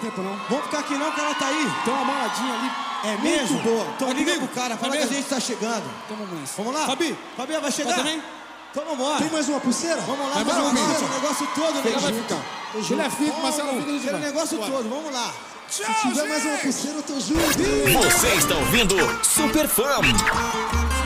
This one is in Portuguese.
tempo, não. Vamos ficar aqui não, que ela tá aí. Tem uma maladinha ali. É mesmo? Muito boa. Então liga pro cara, fala que a gente tá chegando. Então vamos nessa. Vamos lá? Fabi, vai chegar? vai também? Então vambora. Tem mais uma pulseira? Vamos lá, Vai mais uma embora, noite, amigo. o negócio todo, né? Ela vai ficar. Ele é fica, Marcelo fica, a gente Aquele vai. negócio todo, vamos lá. Se tiver mais uma pulseira, eu tô junto. Você está ouvindo Super Fã.